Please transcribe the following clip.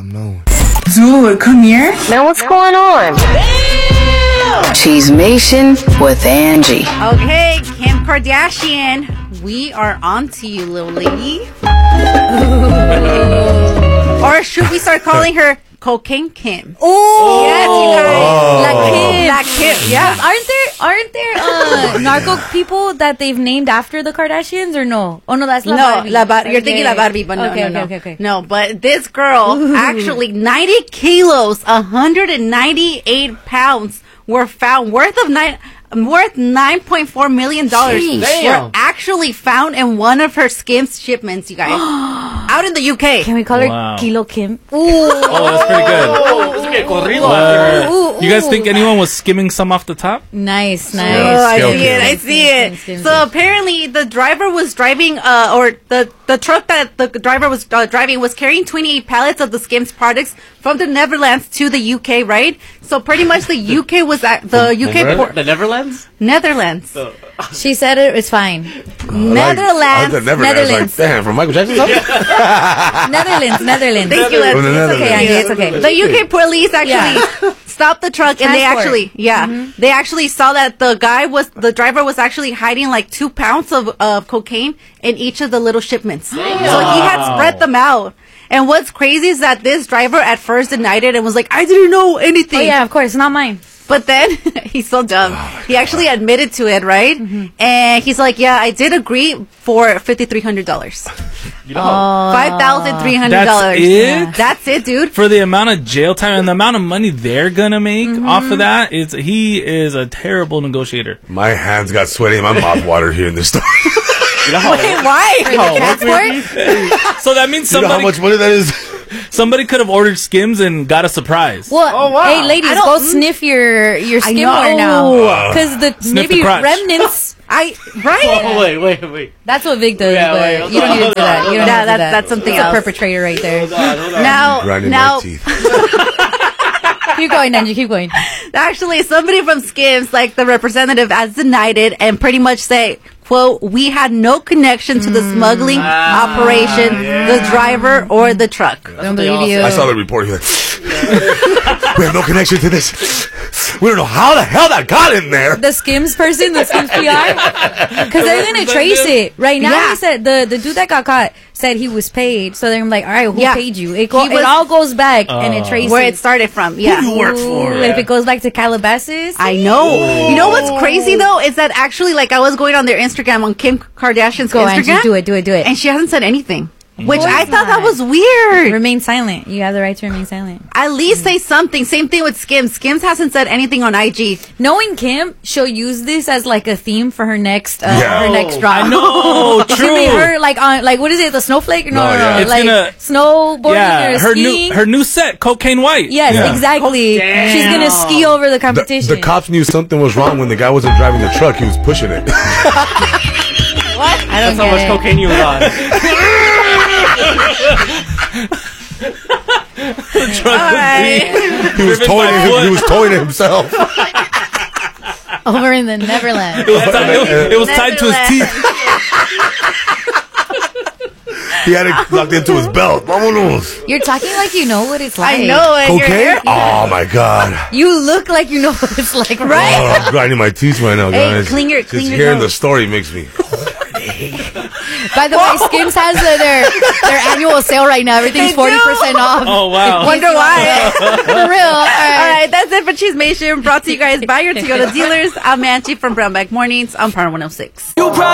I'm known. Dude, come here. Man, what's going on? Cheesemation with Angie. Okay, Kim Kardashian, we are on to you, little lady. Or should we start calling her Cocaine Kim? Oh, yes, you guys. Like Kim. Yeah. Aren't there narco people that they've named after the Kardashians or no? Oh no, that's La Barbie. You're thinking La Barbie, but no, okay, no. Okay. No, but this girl, actually 90 kilos, 198 pounds were found worth $9.4 million were actually found in one of her Skims shipments, you guys. Out in the UK. Can we call her Kilo Kim? Oh, that's pretty good. You guys think anyone was skimming some off the top? Nice. Oh, I see it. So apparently the driver was driving, or the truck that the driver was driving was carrying 28 pallets of the Skims products from the Netherlands to the UK, right? So pretty much the UK was at the UK port. The Netherlands? Netherlands. She said it's fine. Netherlands. Like, damn, from Michael Jackson? Netherlands. Thank you. It's okay, Angie. It's okay. The UK police actually stopped the truck and they actually saw that the driver was actually hiding like 2 pounds of cocaine in each of the little shipments. So he had spread them out. And what's crazy is that this driver at first denied it and was like, I didn't know anything. Oh yeah, of course, not mine. But then, he's so dumb. He actually admitted to it, right? And he's like, yeah, I did agree for $5,300. $5,300. That's it? Yeah. That's it, dude. For the amount of jail time and the amount of money they're gonna make off of that, he is a terrible negotiator. My hands got sweaty and my mouth watered here in this story. Wait, why? So that means You know how much money that is? somebody could have ordered Skims and got a surprise. Well, hey, ladies, go sniff your skimmer now, because maybe the crotch. remnants. Oh, wait. That's what Vic does. Yeah, but wait, you don't need to do that. You don't need to do that. That's something That's else. a perpetrator right there. Grinding Now, my teeth. Keep going, Angie. Keep going. actually, somebody from Skims, like the representative, has denied it and pretty much say, quote, we had no connection to the smuggling operation, the driver, or the truck. I don't believe you. I saw the report. He was like, we have no connection to this. We don't know how the hell that got in there. The Skims person, the Skims PR, because they're gonna trace it right now. Yeah. He said the dude that got caught said he was paid, so they're like, all right, who paid you? It all goes back and it traces Where it started from, yeah. Who you work for? If it goes back to Calabasas, I know. You know what's crazy though is that actually, like, I was going on their Instagram, on Kim Kardashian's go Instagram. Angie, do it. And she hasn't said anything. Which course I thought that not. was weird. Remain silent. You have the right to remain silent. At least say something. Same thing with Skims. Skims hasn't said anything on IG. Knowing Kim, she'll use this as like a theme for her next drop. I know, She'll be true. her like on what is it? The snowflake? No. It's Like snowboarding or skiing. her new set, Cocaine White. Yes, exactly. She's gonna ski over the competition. The cops knew something was wrong when the guy wasn't driving the truck. He was pushing it. What? I don't That's how much cocaine you was on. He was towing it himself. Over in the Neverland. It was tied to his teeth. He had it locked into his belt. Vámonos. You're talking like you know what it's like. I know it. Cocaine? Oh my god. You look like you know what it's like, right? Oh, I'm grinding my teeth right now, Hey, guys. clean your Just nose. hearing the story makes me. By the way, Skims has their annual sale right now. Everything's 40% off. Oh, wow. Wonder why. For real. All All right, that's it for Cheesemation. Brought to you guys by your Toyota dealers. I'm Angie from Brownback Mornings on Power 106.